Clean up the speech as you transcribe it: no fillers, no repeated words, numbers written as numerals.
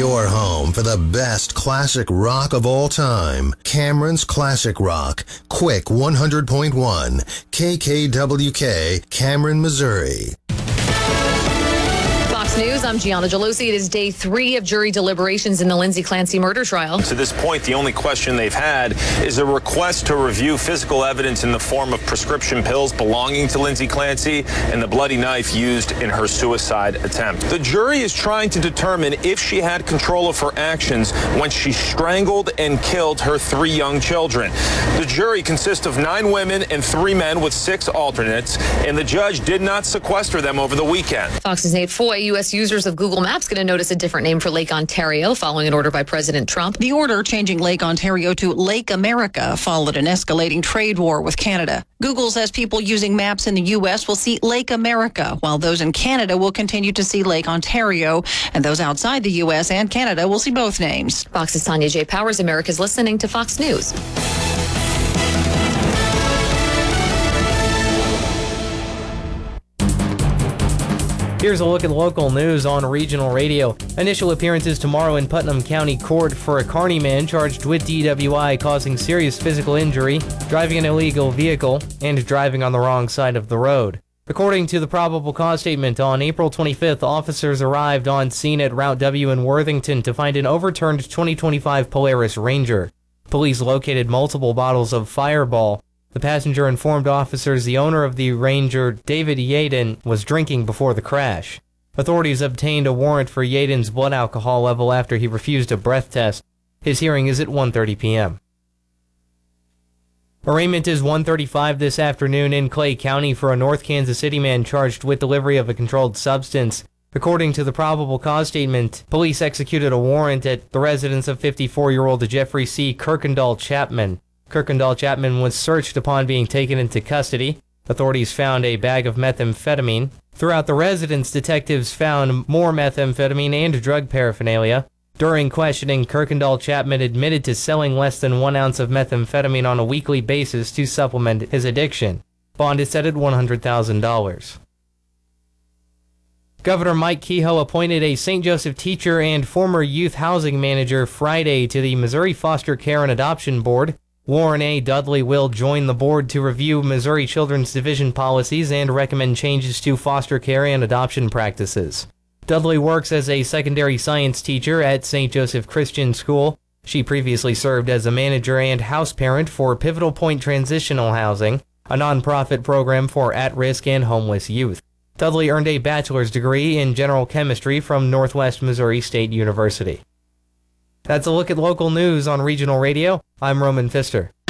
your home for the best classic rock of all time. Cameron's Classic Rock, Quick 100.1, KKWK, Cameron, Missouri. Fox News, I'm Gianna Gelosi. It is day 3 of jury deliberations in the Lindsay Clancy murder trial. To this point, the only question they've had is a request to review physical evidence in the form of prescription pills belonging to Lindsay Clancy and the bloody knife used in her suicide attempt. The jury is trying to determine if she had control of her actions when she strangled and killed her 3 young children. The jury consists of 9 women and 3 men with 6 alternates, and the judge did not sequester them over the weekend. Fox's Nate Foy, U.S. users of Google Maps going to notice a different name for Lake Ontario following an order by President Trump. The order changing Lake Ontario to Lake America followed an escalating trade war with Canada. Google says people using maps in the U.S. will see Lake America, while those in Canada will continue to see Lake Ontario, and those outside the U.S. and Canada will see both names. Fox's Tanya J. Powers, America's listening to Fox News. Here's a look at local news on regional radio. Initial appearances tomorrow in Putnam County Court for a Kearney man charged with DWI causing serious physical injury, driving an illegal vehicle, and driving on the wrong side of the road. According to the probable cause statement, on April 25th, officers arrived on scene at Route W in Worthington to find an overturned 2025 Polaris Ranger. Police located multiple bottles of Fireball. The passenger informed officers the owner of the Ranger, David Yaden, was drinking before the crash. Authorities obtained a warrant for Yaden's blood alcohol level after he refused a breath test. His hearing is at 1:30 p.m. Arraignment is 1:35 this afternoon in Clay County for a North Kansas City man charged with delivery of a controlled substance. According to the probable cause statement, police executed a warrant at the residence of 54-year-old Jeffrey C. Kirkendall Chapman. Kirkendall Chapman was searched upon being taken into custody. Authorities found a bag of methamphetamine. Throughout the residence, detectives found more methamphetamine and drug paraphernalia. During questioning, Kirkendall Chapman admitted to selling less than 1 ounce of methamphetamine on a weekly basis to supplement his addiction. Bond is set at $100,000. Governor Mike Kehoe appointed a St. Joseph teacher and former youth housing manager Friday to the Missouri Foster Care and Adoption Board. Warren A. Dudley will join the board to review Missouri Children's Division policies and recommend changes to foster care and adoption practices. Dudley works as a secondary science teacher at St. Joseph Christian School. She previously served as a manager and house parent for Pivotal Point Transitional Housing, a nonprofit program for at-risk and homeless youth. Dudley earned a bachelor's degree in general chemistry from Northwest Missouri State University. That's a look at local news on regional radio. I'm Roman Pfister.